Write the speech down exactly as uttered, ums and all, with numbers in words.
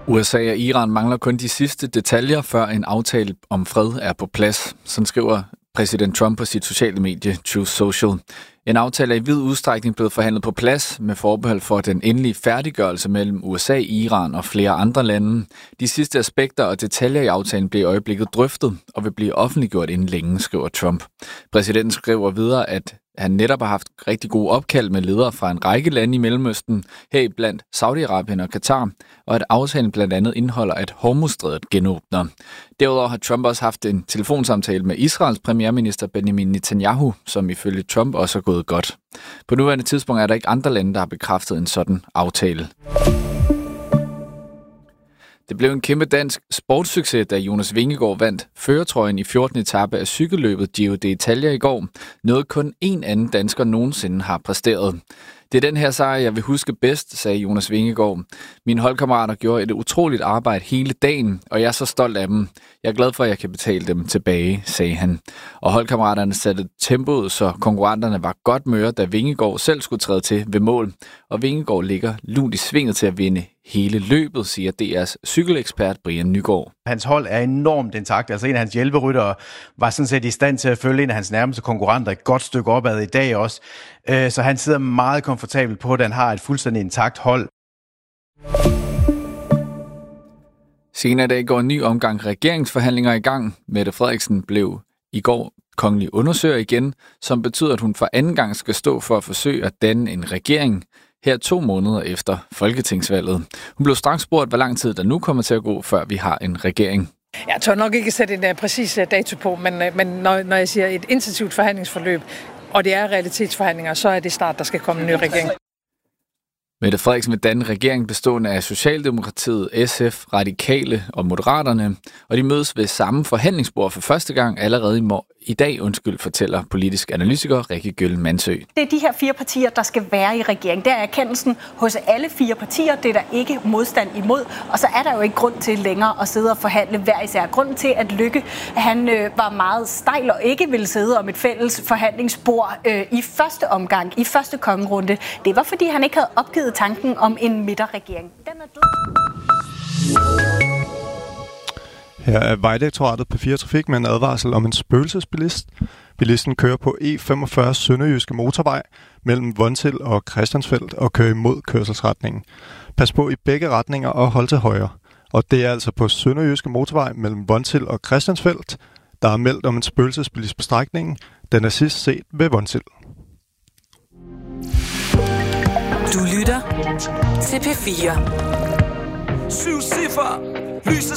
U S A og Iran mangler kun de sidste detaljer, før en aftale om fred er på plads. Sådan skriver præsident Trump på sit sociale medie Truth Social. En aftale er i vid udstrækning blevet forhandlet på plads med forbehold for den endelige færdiggørelse mellem U S A, Iran og flere andre lande. De sidste aspekter og detaljer i aftalen bliver i øjeblikket drøftet og vil blive offentliggjort inden længe, skriver Trump. Præsidenten skriver videre, at han netop har haft rigtig gode opkald med ledere fra en række lande i Mellemøsten, heriblandt Saudi-Arabien og Katar, og at aftalen blandt andet indeholder, at Hormuzstrædet genåbner. Derudover har Trump også haft en telefonsamtale med Israels premierminister Benjamin Netanyahu, som ifølge Trump også er gået godt. På nuværende tidspunkt er der ikke andre lande, der har bekræftet en sådan aftale. Det blev en kæmpe dansk sportssucces, da Jonas Vingegaard vandt førertrøjen i fjortende etape af cykelløbet Giro d'Italia i går. Noget kun én anden dansker nogensinde har præsteret. Det er den her sejr, jeg vil huske bedst, sagde Jonas Vingegaard. Mine holdkammerater gjorde et utroligt arbejde hele dagen, og jeg er så stolt af dem. Jeg er glad for, at jeg kan betale dem tilbage, sagde han. Og holdkammeraterne satte tempoet, så konkurrenterne var godt møre, da Vingegaard selv skulle træde til ved mål. Og Vingegaard ligger lunt i svinget til at vinde hele løbet, siger D R's cykelekspert Brian Nygaard. Hans hold er enormt intakt. Altså en af hans hjælperyttere var sådan set i stand til at følge en af hans nærmeste konkurrenter et godt stykke opad i dag også. Så han sidder meget komfortabelt på, at han har et fuldstændig intakt hold. Senere i dag går en ny omgang regeringsforhandlinger i gang. Mette Frederiksen blev i går kongelig undersøger igen, som betyder, at hun for anden gang skal stå for at forsøge at danne en regering. Her to måneder efter folketingsvalget. Hun blev straks spurgt, hvor lang tid der nu kommer til at gå, før vi har en regering. Jeg tør nok ikke sætte en uh, præcis uh, dato på, men, uh, men når, når jeg siger et intensivt forhandlingsforløb, og det er realitetsforhandlinger, så er det snart, der skal komme en ny regering. Mette Frederiksen vil danne regering bestående af Socialdemokratiet, S F, Radikale og Moderaterne, og de mødes ved samme forhandlingsbord for første gang allerede i, mor- i dag, undskyld, fortæller politisk analytiker Rikke Gjøl Mansø. Det er de her fire partier, der skal være i regering. Det er erkendelsen hos alle fire partier. Det er der ikke modstand imod, og så er der jo ikke grund til længere at sidde og forhandle hver især. Grunden til, at Løkke han, øh, var meget stejl og ikke ville sidde om et fælles forhandlingsbord øh, i første omgang, i første kongerunde, det var, fordi han ikke havde opgivet tanken om en midterregering. Den er død. Her er Vejdirektoratet P fire Trafik med en advarsel om en spøgelsesbilist. Bilisten kører på E femogfyrre Sønderjyske Motorvej mellem Vonsild og Christiansfeld og kører imod kørselsretningen. Pas på i begge retninger og hold til højre. Og det er altså på Sønderjyske Motorvej mellem Vonsild og Christiansfeld. Der er meldt om en spøgelsesbilist på strækningen. Den er sidst set ved Vonsild. Du lytter til P fire. Syv ciffer, lyset